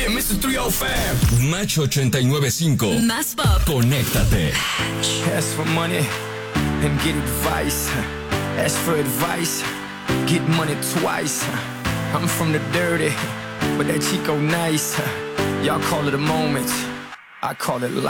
Yeah, Mr. 305. Match 89.5. Más pop. Conéctate. Ask for money and get advice. Ask for advice, get money twice. I'm from the dirty, but that Chico nice. Y'all call it a moment, I call it life.